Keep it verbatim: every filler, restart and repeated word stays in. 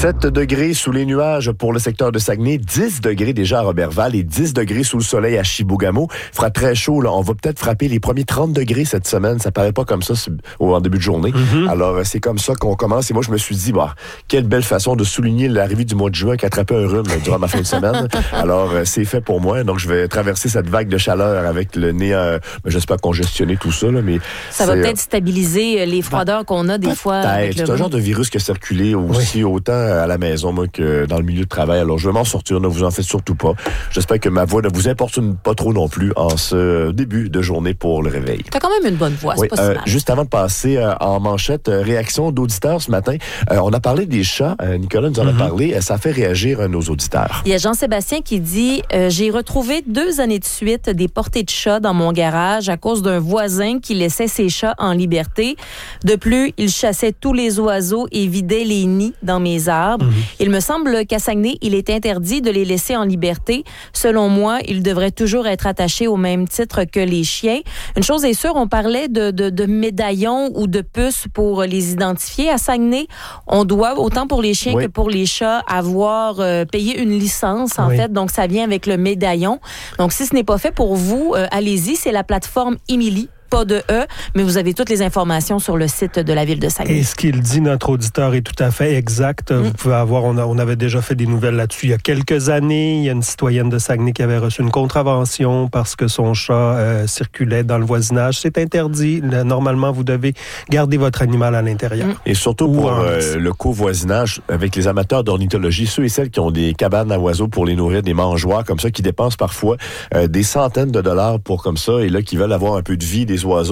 sept degrés sous les nuages pour le secteur de Saguenay, dix degrés déjà à Roberval et dix degrés sous le soleil à Chibougamau. Il fera très chaud, là. On va peut-être frapper les premiers trente degrés cette semaine. Ça paraît pas comme ça en début de journée. Mm-hmm. Alors, c'est comme ça qu'on commence. Et moi, je me suis dit, bah, quelle belle façon de souligner l'arrivée du mois de juin qu'attraper un rhume durant ma fin de semaine. Alors, c'est fait pour moi. Donc, je vais traverser cette vague de chaleur avec le nez, euh, j'espère congestionner tout ça, là, mais ça va peut-être stabiliser les froideurs bah, qu'on a des fois. Avec c'est le un genre de virus qui a circulé aussi oui. autant à la maison moi, que dans le milieu de travail. Alors, je vais m'en sortir, ne vous en faites surtout pas. J'espère que ma voix ne vous importune pas trop non plus en ce début de journée pour le réveil. T'as quand même une bonne voix, oui, c'est pas euh, si mal. Juste avant de passer euh, en manchette, euh, réaction d'auditeurs ce matin. Euh, on a parlé des chats. Euh, Nicolas nous en mm-hmm. a parlé. Euh, ça fait réagir euh, nos auditeurs. Il y a Jean-Sébastien qui dit euh, « J'ai retrouvé deux années de suite des portées de chats dans mon garage à cause d'un voisin qui laissait ses chats en liberté. De plus, il chassait tous les oiseaux et vidait les nids dans mes arbres. Mm-hmm. Il me semble qu'à Saguenay, il est interdit de les laisser en liberté. Selon moi, ils devraient toujours être attachés au même titre que les chiens. Une chose est sûre, on parlait de, de, de médaillons ou de puces pour les identifier. À Saguenay, on doit, autant pour les chiens oui. que pour les chats, avoir euh, payé une licence, en oui. fait. Donc, ça vient avec le médaillon. Donc, si ce n'est pas fait pour vous, euh, allez-y. C'est la plateforme Emily. Pas de E, mais vous avez toutes les informations sur le site de la ville de Saguenay. Et ce qu'il dit, notre auditeur, est tout à fait exact. Mm. Vous pouvez avoir, on, a, on avait déjà fait des nouvelles là-dessus il y a quelques années. Il y a une citoyenne de Saguenay qui avait reçu une contravention parce que son chat euh, circulait dans le voisinage. C'est interdit. Normalement, vous devez garder votre animal à l'intérieur. Mm. Et surtout pour euh, le covoisinage, avec les amateurs d'ornithologie, ceux et celles qui ont des cabanes à oiseaux pour les nourrir, des mangeoires comme ça, qui dépensent parfois euh, des centaines de dollars pour comme ça, et là, qui veulent avoir un peu de vie des oiseaux.